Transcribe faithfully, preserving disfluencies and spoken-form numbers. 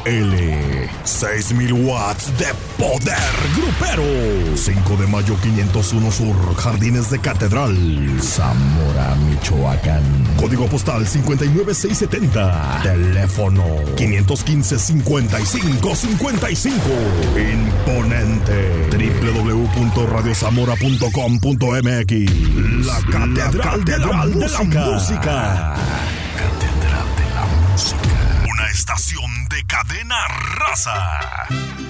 L. seis mil watts de poder grupero. cinco de mayo quinientos uno Sur, Jardines de Catedral, Zamora, Michoacán. Código postal cincuenta y nueve seiscientos setenta. Teléfono quinientos quince, cincuenta y cinco cincuenta y cinco. Imponente. doble u doble u doble u punto radio zamora punto com punto m x. La Catedral, de, la de la Música. Catedral de la Música. Una estación de Cadena Raza.